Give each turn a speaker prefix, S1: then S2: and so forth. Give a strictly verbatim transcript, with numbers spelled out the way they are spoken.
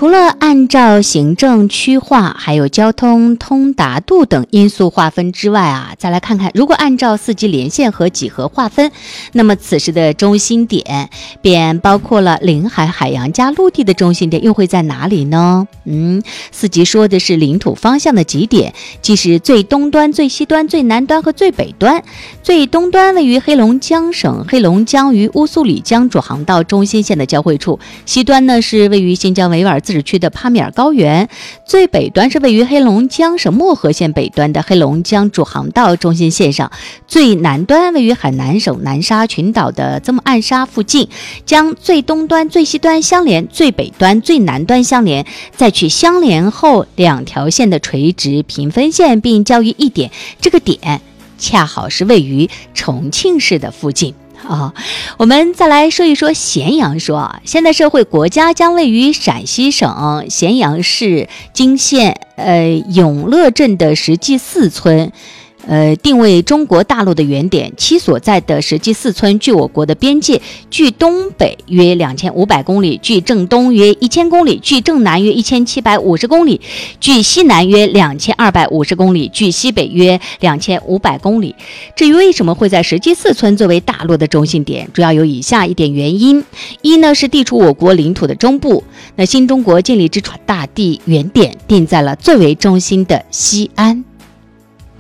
S1: 除了按照行政区划还有交通通达度等因素划分之外啊，再来看看如果按照四级连线和几何划分，那么此时的中心点便包括了领海、海洋加陆地的中心点又会在哪里呢？嗯，四级说的是领土方向的极点，即是最东端、最西端、最南端和最北端。最东端位于黑龙江省黑龙江与乌苏里江主航道中心线的交汇处，西端呢是位于新疆维吾尔自治区的帕米尔高原，最北端是位于黑龙江省漠河县北端的黑龙江主航道中心线上，最南端位于海南省南沙群岛的曾母暗沙附近，将最东端、最西端相连，最北端、最南端相连，再取相连后两条线的垂直平分线，并交于一点，这个点恰好是位于重庆市的附近。哦，我们再来说一说咸阳说啊，现代社会国家将位于陕西省咸阳市金县呃永乐镇的实际四村。呃，定位中国大陆的原点，其所在的实际四村距我国的边界，距东北约两千五百公里，距正东约一千公里，距正南约一千七百五十公里，距西南约两千二百五十公里，距西北约两千五百公里。至于为什么会在实际四村作为大陆的中心点，主要有以下一点原因：一呢是地处我国领土的中部，那新中国建立之初，大地原点定在了最为中心的西安。